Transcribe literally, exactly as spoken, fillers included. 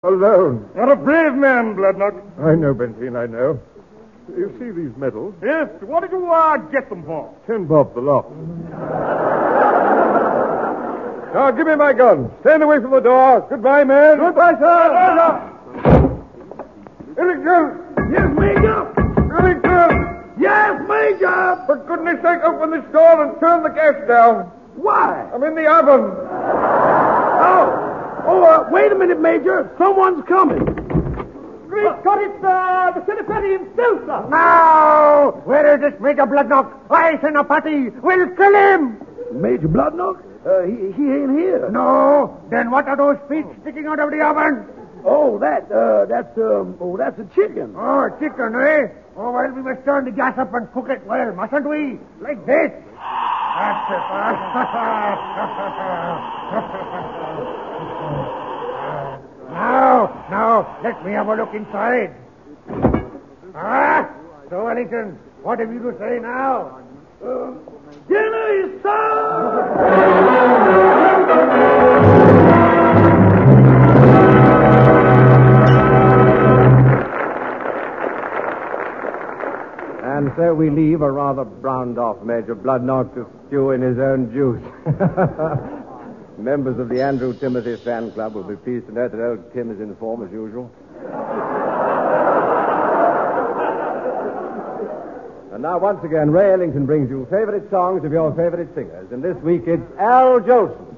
Alone. You're a brave man, Bloodnut. I know, Benzine, I know. You see these medals? Yes, what did you uh, get them for? Ten bob the lot. Now, give me my gun. Stand away from the door. Goodbye, man. Goodbye, sir. Errington! Yes, Major. Errington! Yes, Major. For goodness sake, open this door and turn the gas down. Why? I'm in the oven. Oh. Oh, uh, wait a minute, Major. Someone's coming. Great uh, Scott, it's uh, the Cinepetti himself, sir. Now, where is this Major Bloodnock? I Cinepetti will kill him. Major Bloodnock? Uh, he, he ain't here. No. Then what are those feet sticking out of the oven? Oh, that, uh, that's, um, oh, that's a chicken. Oh, chicken, eh? Oh, well, we must turn the gas up and cook it well, mustn't we? Like this. That's it. Now, now, let me have a look inside. Ah, so, Wellington, what have you to say now? Uh, dinner is served! And so we leave a rather browned-off Major Bloodnock to stew in his own juice. Members of the Andrew Timothy fan club will be pleased to know that old Tim is in form as usual. And now, once again, Ray Ellington brings you favorite songs of your favorite singers. And this week it's Al Jolson.